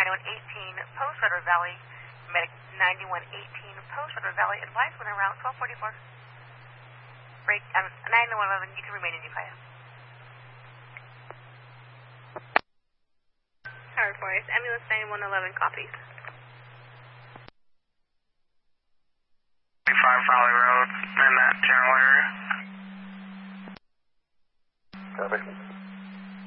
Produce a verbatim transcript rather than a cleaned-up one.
ninety-one eighteen, Post River Valley. Medic ninety-one eighteen, Post River Valley. Advice when around twelve forty-four. Break, um, ninety-one eleven, you can remain in Ukiah. Tower Forest, ambulance ninety-one eleven, copies. five Valley Road in that general area. Copy.